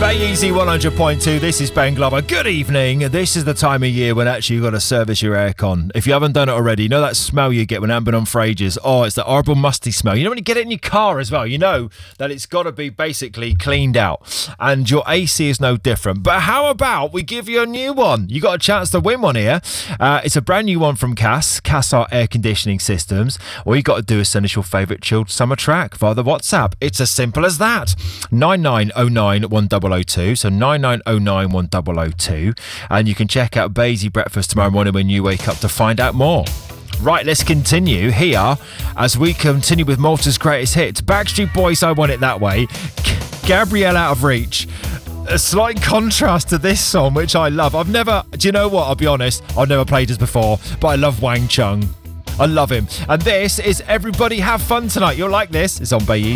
Easy 100.2. This is Ben Glover. Good evening. This is the time of year when actually you've got to service your aircon. If you haven't done it already, you know that smell you get when it hasn't been on for ages? Oh, it's the horrible musty smell. You know when you get it in your car as well, you know that it's got to be basically cleaned out. And your AC is no different. But how about we give you a new one? You got a chance to win one here. It's a brand new one from Cass are air conditioning systems. All you got to do is send us your favourite chilled summer track via the WhatsApp. It's as simple as that. 9909 1002. So 9909 1002. And you can check out Basie Breakfast tomorrow morning when you wake up to find out more. Right, let's continue here as we continue with Malta's greatest hits. Backstreet Boys, I Want It That Way. Gabrielle, Out of Reach. A slight contrast to this song, which I love. Do you know what? I'll be honest, I've never played this before, but I love Wang Chung. I love him. And this is Everybody Have Fun Tonight. You'll like this. It's on Bay